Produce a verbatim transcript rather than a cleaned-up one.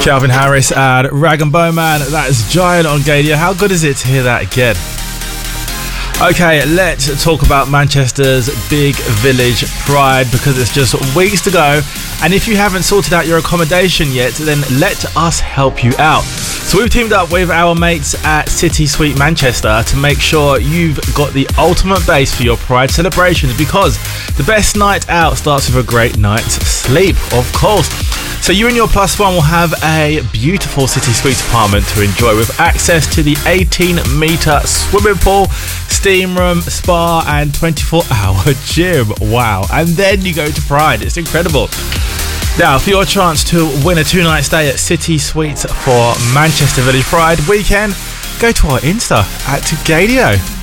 Calvin Harris and Rag and Bowman. That is Giant on Gadia. How good is it to hear that again? Okay, let's talk about Manchester's Big Village Pride, because it's just weeks to go, and if you haven't sorted out your accommodation yet, then let us help you out. So we've teamed up with our mates at City Suite Manchester to make sure you've got the ultimate base for your Pride celebrations, because the best night out starts with a great night's sleep, of course. So you and your plus one will have a beautiful City Suites apartment to enjoy, with access to the eighteen metre swimming pool, steam room, spa and twenty-four hour gym. Wow. And then you go to Pride. It's incredible. Now, for your chance to win a two-night stay at City Suites for Manchester Village Pride weekend, go to our Insta at Gadio.